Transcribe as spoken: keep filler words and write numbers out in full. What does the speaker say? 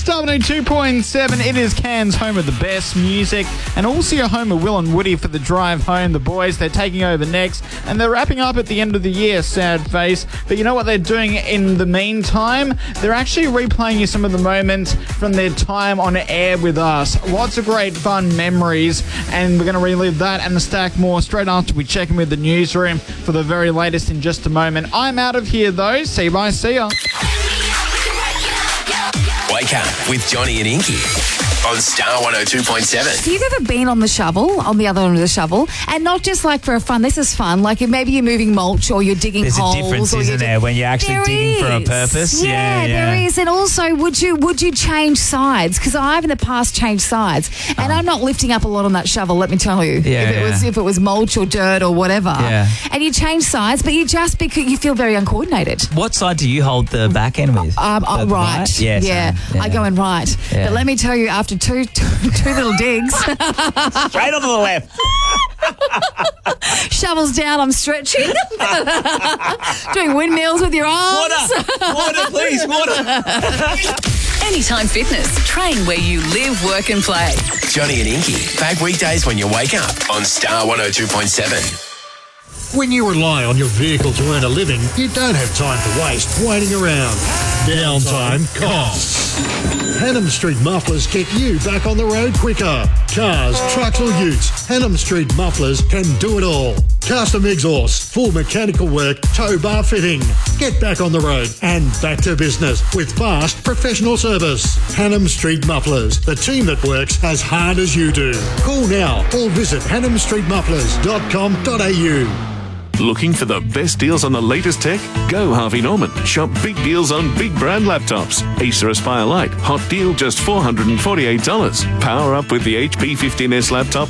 Star one oh two point seven, it is Cairns' home of the best music, and also your home of Will and Woody for the drive home. The boys, they're taking over next, and they're wrapping up at the end of the year, sad face. But you know what they're doing in the meantime? They're actually replaying you some of the moments from their time on air with us. Lots of great fun memories, and we're going to relive that and the stack more straight after we check in with the newsroom for the very latest in just a moment. I'm out of here, though. See you, bye, see ya. Wake up with Johnny and Inky on Star one oh two point seven. Have you ever been on the shovel, on the other end of the shovel, and not just like for fun? This is fun. Like if maybe you're moving mulch or you're digging There's holes. a difference, or isn't there, when you're actually there digging is. for a purpose? Yeah, Yeah, yeah. there is. And also, would you would you change sides? Because I've in the past changed sides, and I'm not lifting up a lot on that shovel. Let me tell you, Yeah, if it yeah. was if it was mulch or dirt or whatever, Yeah. and you change sides, but you just because you feel very uncoordinated. What side do you hold the back end with? Um, The- oh, the right. Yeah, yeah. same. I go in right. Yeah. But let me tell you, after two two, two little digs, Straight on to the left. shovels down, I'm stretching, doing windmills with your arms. Water, water, please, water. Anytime Fitness. Train where you live, work and play. Johnny and Inky, back weekdays when you wake up on Star one oh two point seven. When you rely on your vehicle to earn a living, you don't have time to waste waiting around. Downtime costs. Hannam Street Mufflers get you back on the road quicker. Cars, trucks or utes, Hannam Street Mufflers can do it all. Custom exhaust, full mechanical work, tow bar fitting. Get back on the road and back to business with fast professional service. Hannam Street Mufflers, the team that works as hard as you do. Call now or visit hannam street mufflers dot com dot a u. Looking for the best deals on the latest tech? Go Harvey Norman. Shop big deals on big brand laptops. Acer Aspire Lite. Hot deal just four hundred forty-eight dollars. Power up with the H P fifteen S laptop